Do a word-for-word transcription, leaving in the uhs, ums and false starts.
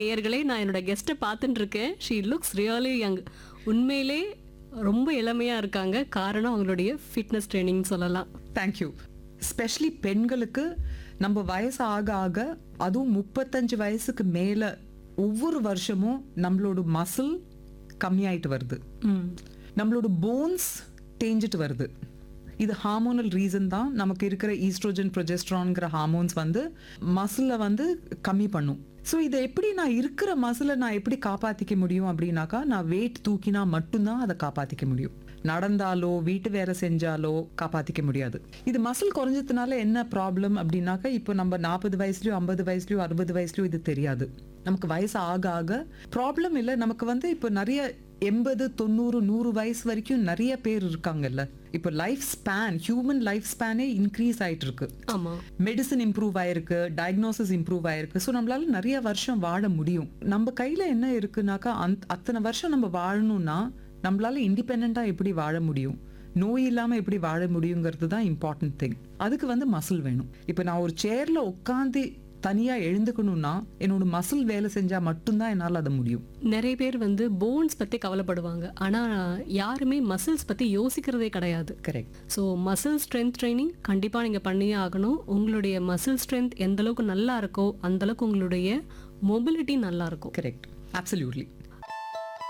நேயர்களே, நான் என்னோட கெஸ்ட்டை பார்த்துட்டு இருக்கேன். She looks really young. உண்மையிலே ரொம்ப இளமையா இருக்காங்க. காரணம் அவங்களுடைய ஃபிட்னஸ் ட்ரெய்னிங் சொல்லலாம். தேங்க்யூ. ஸ்பெஷலி பெண்களுக்கு நம்ம வயசு ஆக ஆக, அதுவும் முப்பத்தஞ்சு வயசுக்கு மேலே ஒவ்வொரு வருஷமும் நம்மளோட மசில் கம்மியாயிட்டு வருது, ம் நம்மளோட போன்ஸ் தேஞ்சிட்டு வருது. இது ஹார்மோனல் ரீசன் தான். நமக்கு இருக்கிற ஈஸ்ட்ரோஜன் ப்ரொஜெஸ்ட்ரான்ங்கிற ஹார்மோன்ஸ் வந்து மசிலை வந்து கம்மி பண்ணும். ஸோ இதை எப்படி நான் இருக்கிற மசிலை நான் எப்படி காப்பாற்றிக்க முடியும் அப்படின்னாக்கா, நான் வெயிட் தூக்கினா மட்டும்தான் அதை காப்பாற்றிக்க முடியும். நடந்தாலோ வீட்டு வேலை செஞ்சாலோ காப்பாற்றிக்க முடியாது. இது மசில் குறைஞ்சதுனால என்ன ப்ராப்ளம் அப்படின்னாக்கா, இப்போ நம்ம நாற்பது வயசுலையோ ஐம்பது வயசுலையோ அறுபது வயசுலையோ இது தெரியாது. நமக்கு வயசு ஆக ஆக ப்ராப்ளம் இல்லை. நமக்கு வந்து இப்போ நிறைய எண்பது தொண்ணூறு நூறு வயசு வரைக்கும் நிறைய பேர் இருக்காங்கல்ல. இப்போ life span, human life ஸ்பேனே increase ஆயிட்டு இருக்கு. ஆமா, மெடிசன் இம்ப்ரூவ் ஆயிருக்கு, டயக்னோசிஸ் இம்ப்ரூவ் ஆயிருக்கு. ஸோ நம்மளால நிறைய வருஷம் வாழ முடியும். நம்ம கையில என்ன இருக்குனாக்கா, அந்த அத்தனை வருஷம் நம்ம வாழணும்னா நம்மளால இண்டிபெண்டா எப்படி வாழ முடியும், நோய் இல்லாம எப்படி வாழ முடியுங்கிறது தான் இம்பார்ட்டன்ட் திங். அதுக்கு வந்து மசில் வேணும். இப்போ நான் ஒரு சேர்ல உட்காந்து தனியா எழுந்துக்கணும்னா என்னோட மசில் வேலை செஞ்சா மட்டும்தான் என்னால் அதை முடியும். நிறைய பேர் வந்து போன்ஸ் பத்தி கவலைப்படுவாங்க. ஆனா யாருமே மசில்ஸ் பத்தி யோசிக்கிறதே கிடையாது. Correct. So muscle strength training கண்டிப்பா நீங்க பண்ணியே ஆகணும். உங்களுடைய மசில் ஸ்ட்ரென்த் எந்த அளவுக்கு நல்லா இருக்கோ அந்த அளவுக்கு உங்களுடைய மொபிலிட்டி நல்லா இருக்கும். கரெக்ட். அப்சல்யூட்லி.